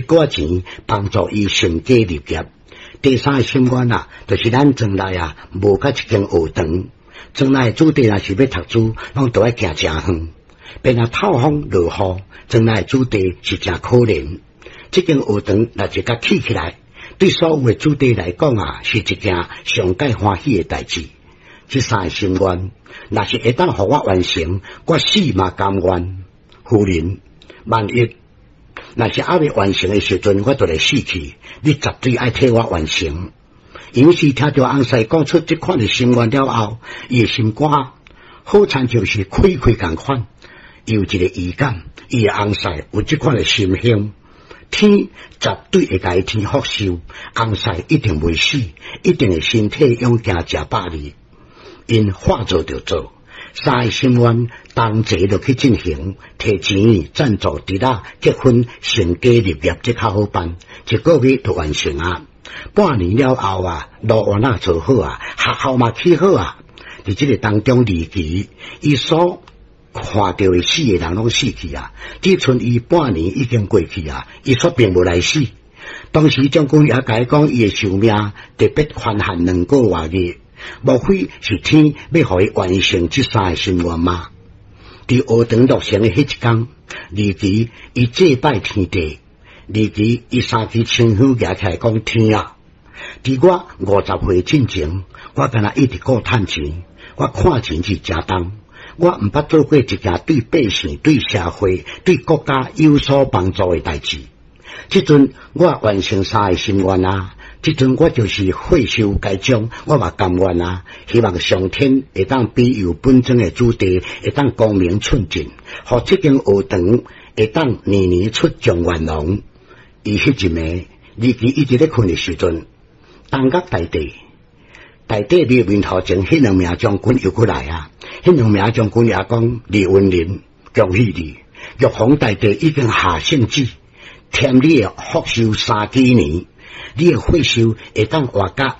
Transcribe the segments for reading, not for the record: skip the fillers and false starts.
寡钱帮助伊成家立业。第三个心愿啊，就是咱庄内啊无甲一间学堂，庄内子弟若是要读书，拢都要行真远，变啊透风落雨，庄内子弟是真可怜。这间学堂若一甲起起来，对所有的子弟来讲啊，是一件上界欢喜的代志。这三个心愿，若是会当互我完成，我死嘛甘愿。夫人，万一若是还未完成的时阵，我就来死去，你绝对爱替我完成。杨氏听到翁婿讲出这款的心愿了后，伊的心肝好像就是开开共款，有一个预感，伊的翁婿有这款的心胸，天绝对会甲伊天福寿，翁婿一定袂死，一定会身体勇健吃百里。因话做就做，三个心愿同齐就去进行，摕钱赞助伫啦结婚成家立业，这较好办，一个月就完成啊。半年了后啊，路完啊做好啊，学校嘛起好啊。伫这个当中离奇，伊所看到的死的人拢死去啊，只剩伊半年已经过去啊，伊所并无来死。当时将军也甲伊讲，伊的寿命特别宽限2个月。莫非是天要互伊完成这三个心愿吗？伫学堂落成的迄一天，离奇伊祭拜天地，离奇伊三支清香举起来讲天啊！伫我50岁进前，我敢若一直顾趁钱，我看钱是真重，我毋捌做过一件对百姓、对社会、对国家有所帮助的代志。即阵我完成三个心愿啊！即阵我就是血寿该终，我嘛甘愿啊！希望上天会当庇佑本庄的子弟，会当光明纯净，互这间学堂会当年年出状元郎。伊迄一暝，离奇一直咧困的时阵，东角大地面头前，迄2名将军又过来啊！迄2名将军也讲：李文林，恭喜你，玉皇大帝已经下圣旨，添你的福寿3几年。你的血寿会当活到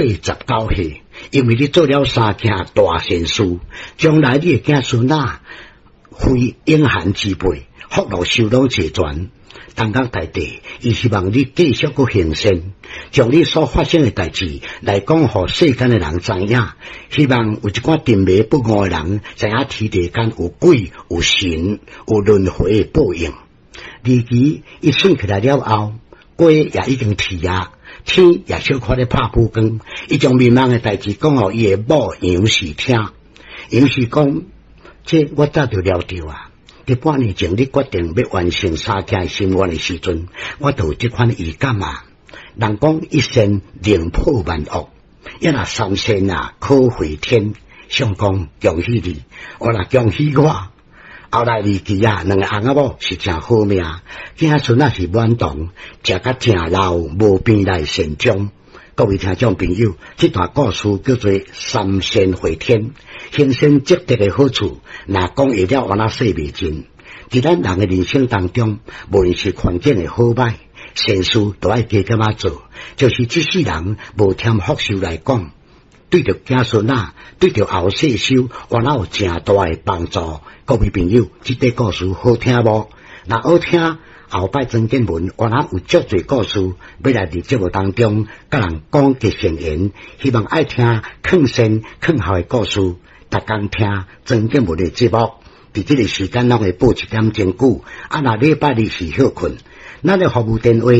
89岁，因为你做了3件大善事，将来你的子孙啊，非永寒之辈，福禄寿拢齐全。东角大帝，伊希望你继续个行善，将你所发生的代志来讲，互世间的人知影。希望有一寡定迷不悟的人知影天地间有鬼、有神、有轮回的报应。离奇伊醒起来了后，鸡也已经啼啊，天也小可咧拍蒲光，伊将迷茫的代志讲互伊的某杨氏听。杨氏讲：这我早就了着啊！伫半年前你决定要完成3件心愿的时阵，我就有这款预感啊。人讲一善令破万恶，一若3善啊可回天。相公恭喜你，我若恭喜我。后来离奇啊，2个翁仔某是真好命，子孙啊是满堂，食甲正老，无病来善终。各位听众朋友，这段故事叫做3善回天，行善积德的好处，若讲会了我那说未尽。伫咱人的人生当中，无论是环境的好歹，善事都爱加减仔做，就是这世人无添福寿来讲。对着子孙啊，对着后世修，我哪有正大的帮助。各位朋友，这个故事好听无？若好听，后摆曾建文我哪有足侪故事要来伫节目当中，甲人讲吉善言。希望爱听更新更好的故事，逐工听曾建文的节目。伫这个时间，拢会报1点钟久。若礼拜日是休困，咱的服务电话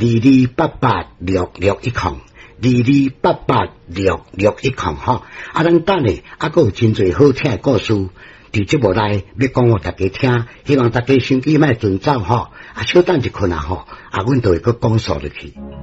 22886610。22886610吼，咱等咧，还佫有真侪好听的故事，伫节目内要讲互大家听，希望大家手机莫准走吼，小等一困啊吼，阮就会佫讲述落去。